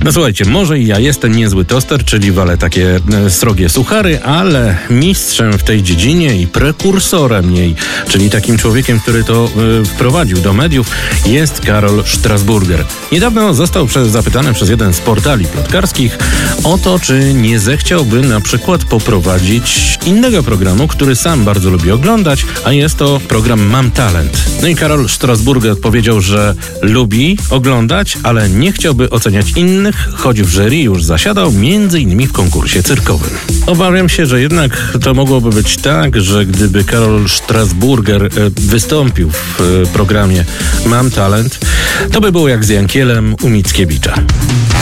No słuchajcie, może i ja jestem niezły toster, czyli walę takie srogie suchary, ale mistrzem w tej dziedzinie i prekursorem jej, czyli takim człowiekiem, który to wprowadził do mediów, jest Karol Strasburger. Niedawno został zapytany przez jeden z portali plotkarskich o to, czy nie zechciałby na przykład poprowadzić innego programu, który sam bardzo lubi oglądać, a jest to program Mam Talent. No i Karol Strasburger odpowiedział, że lubi oglądać, ale nie chciałby oceniać innych, choć w jury już zasiadał m.in. w konkursie cyrkowym. Obawiam się, że jednak to mogłoby być tak, że gdyby Karol Strasburger wystąpił w programie Mam Talent, to by było jak z Jankielem u Mickiewicza.